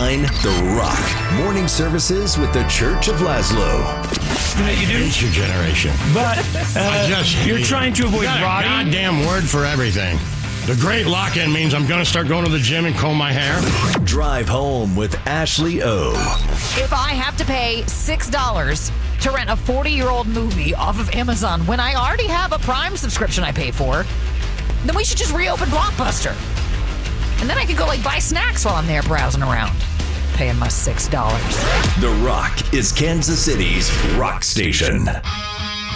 99 The Rock. Morning services with the Church of Laszlo. You do? It's your generation. But you're trying to avoid got a rotting. goddamn word for everything. The great lock-in means I'm going to start going to the gym and comb my hair. Drive home with Ashley O. If I have to pay $6 to rent a 40-year-old movie off of Amazon when I already have a Prime subscription I pay for, then we should just reopen Blockbuster. And then I could go buy snacks while I'm there browsing around, paying my $6. The Rock is Kansas City's rock station.